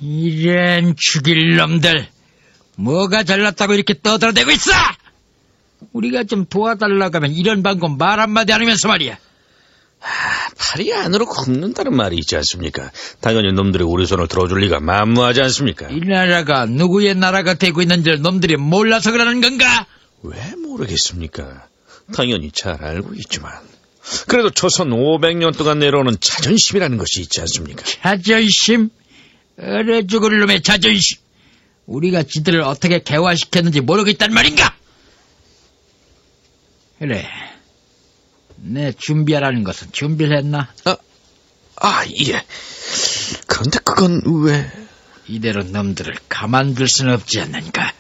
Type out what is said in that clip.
이런 죽일 놈들. 뭐가 잘났다고 이렇게 떠들어대고 있어? 우리가 좀 도와달라고 하면 이런 방법 말 한마디 안 하면서 말이야. 팔이 안으로 굽는다는 말이 있지 않습니까? 당연히 놈들이 우리 손을 들어줄 리가 만무하지 않습니까? 이 나라가 누구의 나라가 되고 있는지를 놈들이 몰라서 그러는 건가? 왜 모르겠습니까? 당연히 잘 알고 있지만 그래도 조선 500년 동안 내려오는 자존심이라는 것이 있지 않습니까? 자존심? 얼어 죽을 놈의 자존심. 우리가 지들을 어떻게 개화시켰는지 모르고 있단 말인가? 그래, 내 준비하라는 것은 준비를 했나? 예. 그런데 그건 왜... 이대로 놈들을 가만둘 수는 없지 않는가?